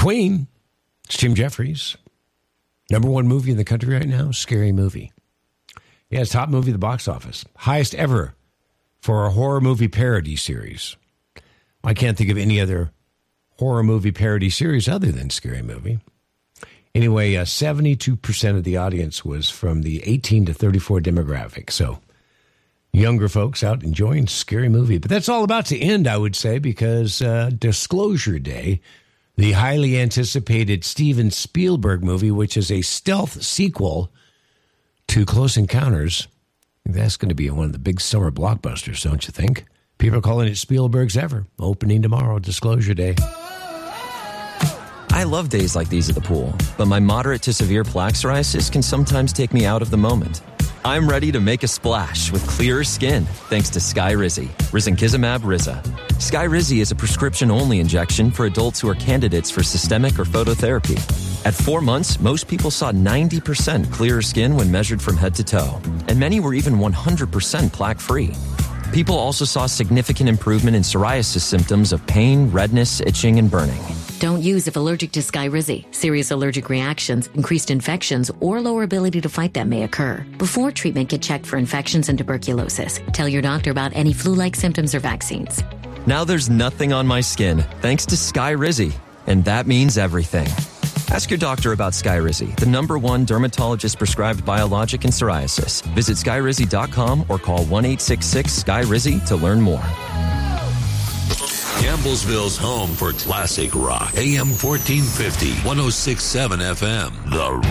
Queen. It's Jim Jeffries. Number one movie in the country right now, Scary Movie. Yeah, it's top movie at the box office. Highest ever for a horror movie parody series. I can't think of any other horror movie parody series other than Scary Movie. Anyway, 72% of the audience was from the 18 to 34 demographic. So younger folks out enjoying Scary Movie. But that's all about to end, I would say, because Disclosure Day, the highly anticipated Steven Spielberg movie, which is a stealth sequel to Close Encounters, that's going to be one of the big summer blockbusters, don't you think? People are calling it Spielberg's ever. Opening tomorrow, Disclosure Day. I love days like these at the pool, but my moderate to severe plaque psoriasis can sometimes take me out of the moment. I'm ready to make a splash with clearer skin thanks to Skyrizi, risankizumab Riza. Skyrizi is a prescription-only injection for adults who are candidates for systemic or phototherapy. At 4 months, most people saw 90% clearer skin when measured from head to toe, and many were even 100% plaque-free. People also saw significant improvement in psoriasis symptoms of pain, redness, itching, and burning. Don't use if allergic to Skyrizi. Serious allergic reactions, increased infections, or lower ability to fight them may occur. Before treatment, get checked for infections and tuberculosis. Tell your doctor about any flu-like symptoms or vaccines. Now there's nothing on my skin, thanks to Skyrizi, and that means everything. Ask your doctor about Skyrizi, the #1 dermatologist-prescribed biologic in psoriasis. Visit Skyrizi.com or call 1-866-SKY-RIZI to learn more. Campbellsville's home for classic rock. AM 1450, 106.7 FM. The